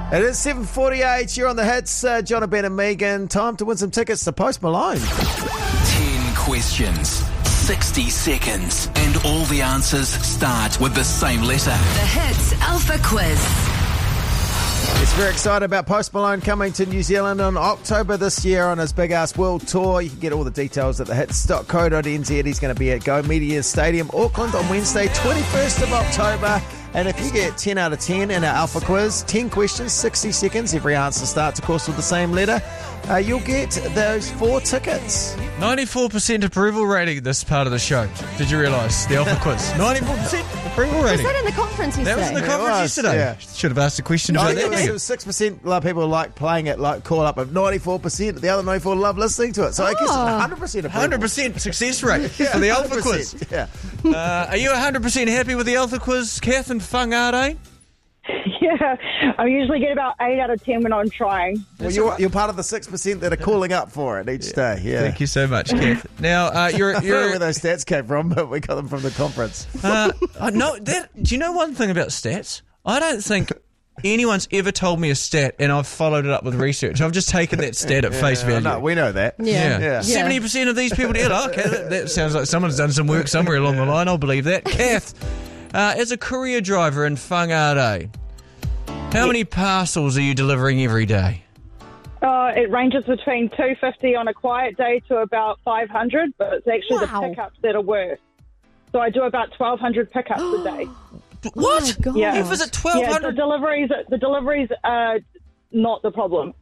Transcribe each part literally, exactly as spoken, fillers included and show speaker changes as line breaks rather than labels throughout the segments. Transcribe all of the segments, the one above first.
It is seven forty-eight. You're on the hits. Uh, John, Ben and Megan. Time to win some tickets to Post Malone.
Ten questions, sixty seconds, and all the answers start with the same letter.
The Hits Alpha Quiz.
It's very excited about Post Malone coming to New Zealand in October this year on his Big Ass World Tour. You can get all the details at the hits dot co dot n z. He's going to be at Go Media Stadium, Auckland on Wednesday, twenty-first of October. And if you get ten out of ten in our Alpha Quiz, ten questions, sixty seconds, every answer starts, of course, with the same letter, uh, you'll get those four tickets.
ninety-four percent approval rating this part of the show. Did you realise? The Alpha Quiz. ninety-four percent approval
Was
rating.
that in the conference
That
yesterday?
was in the
It
conference
was,
yesterday.
yeah.
Should have asked a question
No,
about
it
that.
was, it
Megan.
was six percent like people like playing it, like call up of ninety-four percent. The other ninety-four love listening to it. So I guess it's
Oh.
one hundred percent approval.
one hundred percent success rate for the Alpha
one hundred
Quiz.
percent, Yeah.
Uh, are you one hundred percent happy with the Alpha Quiz, Kath and Whangarei?
Yeah, I usually get about eight out of ten when I'm trying.
Well, you're, you're part of the six percent that are calling up for it each day. Yeah.
Thank you so much, Kath. Now, uh, you're...
I don't know
you're
where those stats came from, but we got them from the conference.
uh, uh, no, that, do you know one thing about stats? I don't think anyone's ever told me a stat and I've followed it up with research. I've just taken that stat at face value.
No, we know that.
Yeah.
Yeah.
seventy percent of these people did. Okay, that, that sounds like someone's done some work somewhere along the line. I'll believe that. Kath, uh, as a courier driver in Whangarei, how many parcels are you delivering every day?
Uh, it ranges between two hundred fifty on a quiet day to about five hundred, but it's actually
Wow.
the pickups that are worse. So I do about twelve hundred pickups a day.
What?
Oh my God.
Yeah.
You visit twelve
Yeah, the
hundred?
deliveries, the deliveries are not the problem.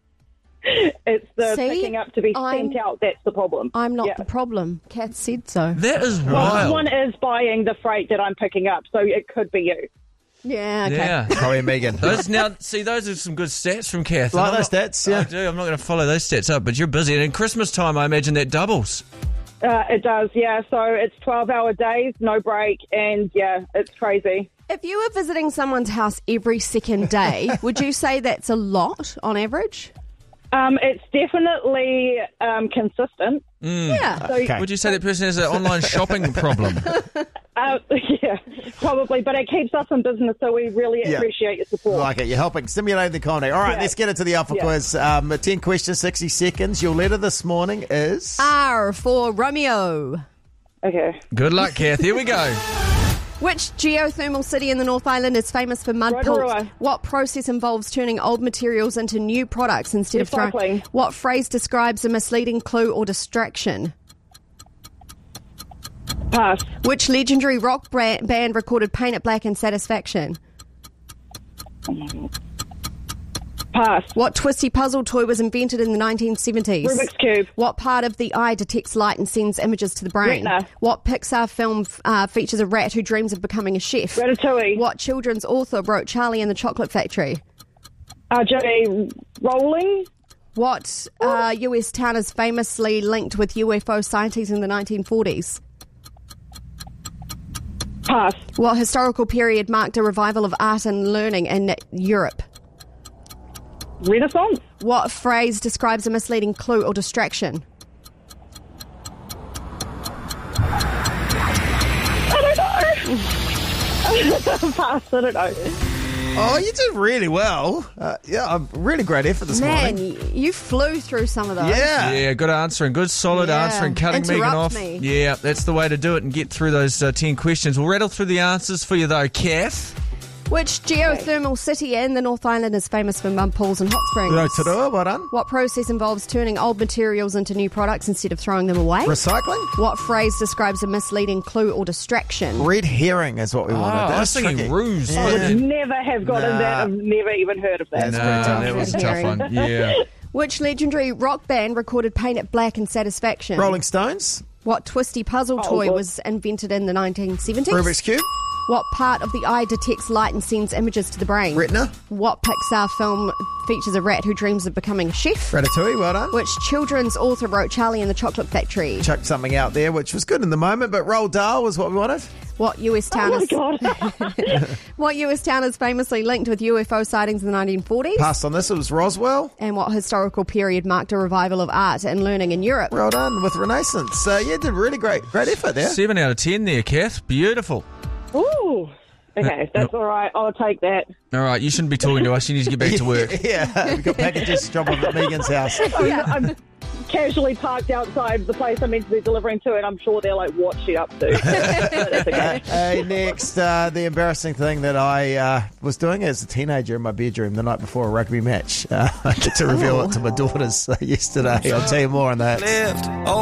It's the
See?
picking up to be
I'm-
sent out that's the problem.
I'm not
Yeah.
the problem. Kath said so.
That is
Well,
wild.
someone is buying the freight that I'm picking up, so it could be you.
Yeah, okay.
Yeah.
Probably Megan.
Those now, see, those are some good stats from Kath.
Like
And I'm
those
not-
stats, yeah.
I do. I'm not going to follow those stats up, but you're busy. And in Christmas time, I imagine that doubles.
Uh, it does, yeah. So it's twelve-hour days, no break, and yeah, it's crazy.
If you were visiting someone's house every second day, would you say that's a lot on average?
Um, it's definitely um, consistent.
Yeah.
So,
Okay.
Would you say that person has an online shopping problem?
uh, yeah, probably, but it keeps us in business, so we really
Yeah.
appreciate your support.
Like it. You're helping stimulate the contact. All right,
Yeah.
let's get into the Alpha
Yeah.
Quiz. Um, ten questions, sixty seconds. Your letter this morning is...
R for Romeo.
Okay.
Good luck, Kath. Here we go.
Which geothermal city in the North Island is famous for mud
Rotorua.
pools? What process involves turning old materials into new products instead of throwing?
Recycling.
What phrase describes a misleading clue or distraction?
Pass.
Which legendary rock brand, band recorded Paint It Black and Satisfaction?
Pass.
What twisty puzzle toy was invented in the nineteen seventies?
Rubik's Cube.
What part of the eye detects light and sends images to the brain?
Retina.
What Pixar film uh, features a rat who dreams of becoming a chef?
Ratatouille.
What children's author wrote Charlie and the Chocolate Factory?
R J Rowling.
What uh, U S town is famously linked with U F O sightings in the nineteen forties?
Pass.
What historical period marked a revival of art and learning in Europe?
Renaissance.
What phrase describes a misleading clue or distraction?
Pass. I don't know.
Oh, you did really well. Uh, yeah, a really great effort this
Man,
morning.
y- you flew through some of those.
Yeah.
Yeah, good answering. Good, solid
Yeah.
answering. Cutting Megan
Interrupt
off.
me.
Yeah, that's the way to do it and get through those uh, ten questions. We'll rattle through the answers for you, though, Kath.
Which geothermal city in the North Island is famous for mud pools and hot springs?
Rotorua, well done.
What process involves turning old materials into new products instead of throwing them away?
Recycling?
What phrase describes a misleading clue or distraction?
Red herring is what we
Oh,
wanted.
I was
That's
thinking
tricky.
ruse.
I
Yeah.
would never have gotten
Nah.
that. I've never even heard of that.
That's
No,
pretty tough.
that was a
Red
tough
herring.
one. Yeah.
Which legendary rock band recorded Paint It Black and Satisfaction?
Rolling Stones?
What twisty puzzle
Oh,
toy
God.
was invented in the nineteen seventies?
Rubik's Cube?
What part of the eye detects light and sends images to the brain?
Retina?
What Pixar film features a rat who dreams of becoming a chef?
Ratatouille, well done.
Which children's author wrote Charlie and the Chocolate Factory?
Chucked something out there, which was good in the moment, but Roald Dahl was what we wanted.
What U S town
Oh my
is
god.
What U S town is famously linked with U F O sightings in the nineteen forties?
Passed on this, it was Roswell.
And what historical period marked a revival of art and learning in Europe?
Well done with Renaissance. Uh, yeah, did really great, great effort there.
Seven out of ten there, Kath. Beautiful.
Ooh. Okay, that's all right. I'll take that.
All right, you shouldn't be talking to us. You need to get back to work.
Yeah, we've got packages to drop off at Megan's house.
I'm, I'm casually parked outside the place I'm meant to be delivering to, and I'm sure they're like, what's she up to? That's okay.
Hey, next, uh, the embarrassing thing that I uh, was doing as a teenager in my bedroom the night before a rugby match. Uh, I get to reveal it to my daughters uh, yesterday. I'll tell you more on that.
Left.